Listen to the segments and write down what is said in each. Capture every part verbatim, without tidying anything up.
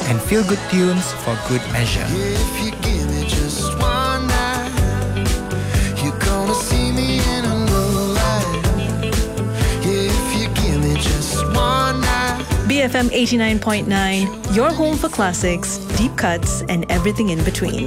and feel-good tunes for good measure. If you give me just one night, you're gonna see me in a new light. If you give me just one night. B F M eighty-nine point nine, your home for classics, deep cuts, and everything in between.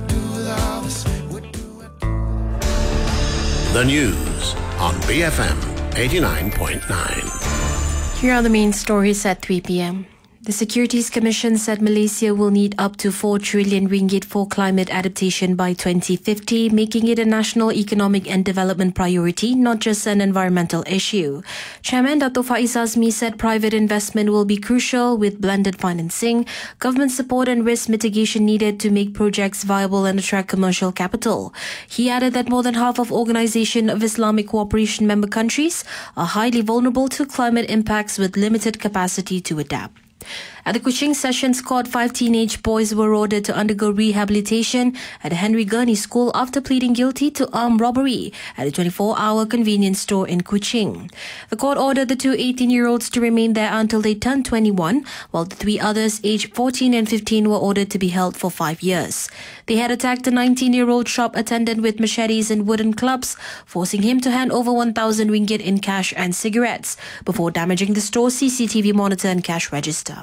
The news on B F M eighty-nine point nine. Here are the main stories at three p.m. The Securities Commission said Malaysia will need up to four trillion ringgit for climate adaptation by twenty fifty, making it a national economic and development priority, not just an environmental issue. Chairman Dato' Faiz Azmi said private investment will be crucial with blended financing, government support and risk mitigation needed to make projects viable and attract commercial capital. He added that more than half of Organisation of Islamic Cooperation member countries are highly vulnerable to climate impacts with limited capacity to adapt. At the Kuching Sessions Court, five teenage boys were ordered to undergo rehabilitation at Henry Gurney School after pleading guilty to armed robbery at a twenty-four hour convenience store in Kuching. The court ordered the two eighteen-year-olds to remain there until they turned twenty-one, while the three others, aged fourteen and fifteen, were ordered to be held for five years. They had attacked a nineteen-year-old shop attendant with machetes and wooden clubs, forcing him to hand over one thousand ringgit in cash and cigarettes before damaging the store's C C T V monitor and cash register.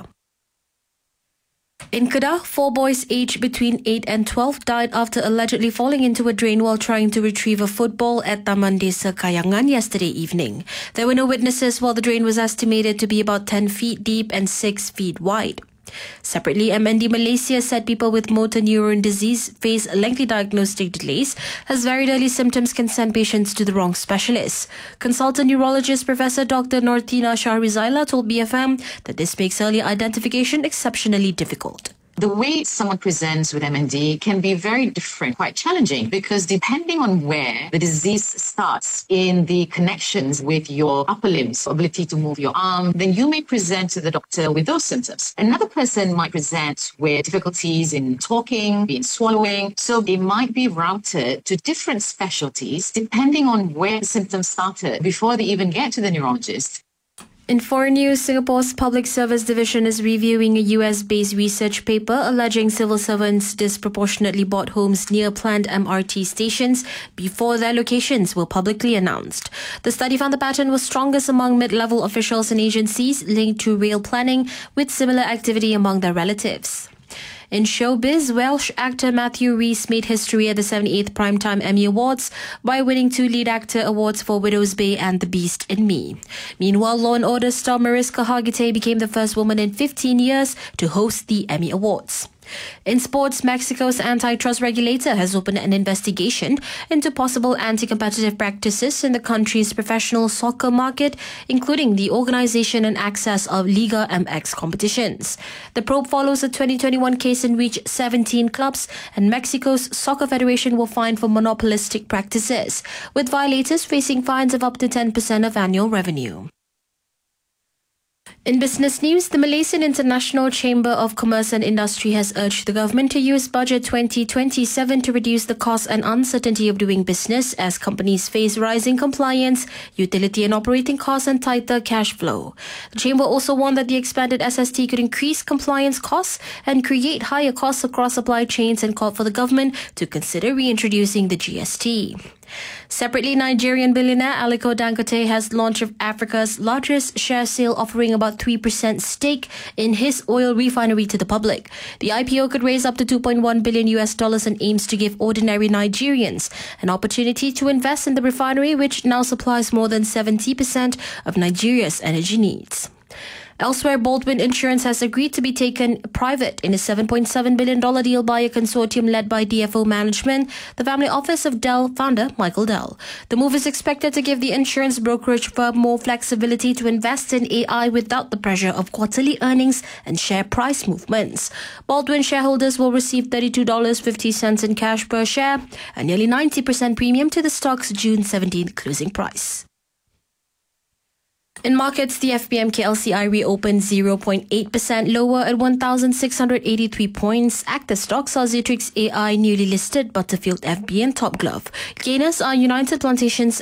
In Kedah, four boys aged between eight and twelve died after allegedly falling into a drain while trying to retrieve a football at Taman Desa Kayangan yesterday evening. There were no witnesses while the drain was estimated to be about ten feet deep and six feet wide. Separately, M N D Malaysia said people with motor neuron disease face lengthy diagnostic delays as very early symptoms can send patients to the wrong specialist. Consultant neurologist Professor Doctor Nortina Shahrizaila told B F M that this makes early identification exceptionally difficult. The way someone presents with M N D can be very different, quite challenging, because depending on where the disease starts in the connections with your upper limbs, ability to move your arm, then you may present to the doctor with those symptoms. Another person might present with difficulties in talking, in swallowing, so they might be routed to different specialties depending on where the symptoms started before they even get to the neurologist. In foreign news, Singapore's Public Service Division is reviewing a U S-based research paper alleging civil servants disproportionately bought homes near planned M R T stations before their locations were publicly announced. The study found the pattern was strongest among mid-level officials and agencies linked to rail planning, with similar activity among their relatives. In showbiz, Welsh actor Matthew Rhys made history at the seventy-eighth Primetime Emmy Awards by winning two lead actor awards for Widow's Bay and The Beast in Me. Meanwhile, Law and Order star Mariska Hargitay became the first woman in fifteen years to host the Emmy Awards. In sports, Mexico's antitrust regulator has opened an investigation into possible anti-competitive practices in the country's professional soccer market, including the organization and access of Liga M X competitions. The probe follows a twenty twenty-one case in which seventeen clubs and Mexico's Soccer Federation were fined for monopolistic practices, with violators facing fines of up to ten percent of annual revenue. In business news, the Malaysian International Chamber of Commerce and Industry has urged the government to use Budget twenty twenty-seven to reduce the cost and uncertainty of doing business as companies face rising compliance, utility and operating costs and tighter cash flow. The Chamber also warned that the expanded S S T could increase compliance costs and create higher costs across supply chains and called for the government to consider reintroducing the G S T. Separately, Nigerian billionaire Aliko Dangote has launched Africa's largest share sale, offering about three percent stake in his oil refinery to the public. The I P O could raise up to two point one billion U S dollars and aims to give ordinary Nigerians an opportunity to invest in the refinery, which now supplies more than seventy percent of Nigeria's energy needs. Elsewhere, Baldwin Insurance has agreed to be taken private in a seven point seven billion dollars deal by a consortium led by D F O Management, the family office of Dell founder Michael Dell. The move is expected to give the insurance brokerage firm more flexibility to invest in A I without the pressure of quarterly earnings and share price movements. Baldwin shareholders will receive thirty-two dollars and fifty cents in cash per share, a nearly ninety percent premium to the stock's June seventeenth closing price. In markets, the F B M K L C I reopened zero point eight percent lower at one thousand six hundred eighty-three points. Active stocks are Zetrix A I, newly listed, Butterfield F B and Top Glove. Gainers are United Plantations